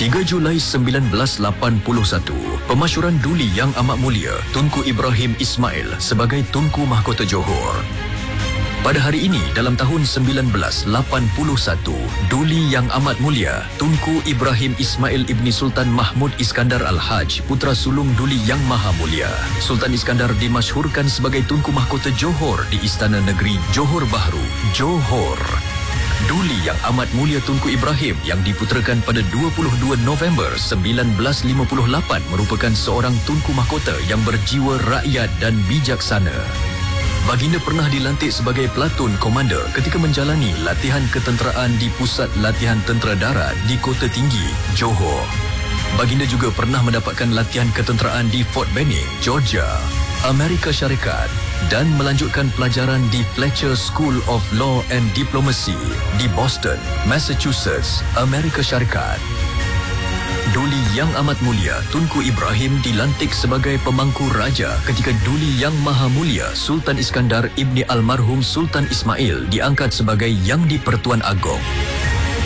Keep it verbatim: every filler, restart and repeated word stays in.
tiga Julai sembilan belas lapan puluh satu, pemasyuran Duli Yang Amat Mulia Tunku Ibrahim Ismail sebagai Tunku Mahkota Johor. Pada hari ini dalam tahun sembilan belas lapan puluh satu, Duli Yang Amat Mulia Tunku Ibrahim Ismail Ibni Sultan Mahmud Iskandar Al-Haj, putra sulung Duli Yang Maha Mulia, Sultan Iskandar dimasyhurkan sebagai Tunku Mahkota Johor di Istana Negeri Johor Bahru, Johor. Duli Yang Amat Mulia Tunku Ibrahim yang diputerakan pada dua puluh dua November sembilan belas lima puluh lapan merupakan seorang Tunku Mahkota yang berjiwa rakyat dan bijaksana. Baginda pernah dilantik sebagai Platoon Komander ketika menjalani latihan ketenteraan di Pusat Latihan Tentera Darat di Kota Tinggi, Johor. Baginda juga pernah mendapatkan latihan ketenteraan di Fort Benning, Georgia, Amerika Syarikat dan melanjutkan pelajaran di Fletcher School of Law and Diplomacy di Boston, Massachusetts, Amerika Syarikat. Duli Yang Amat Mulia Tunku Ibrahim dilantik sebagai pemangku raja ketika Duli Yang Maha Mulia Sultan Iskandar Ibni Almarhum Sultan Ismail diangkat sebagai Yang di-Pertuan Agong.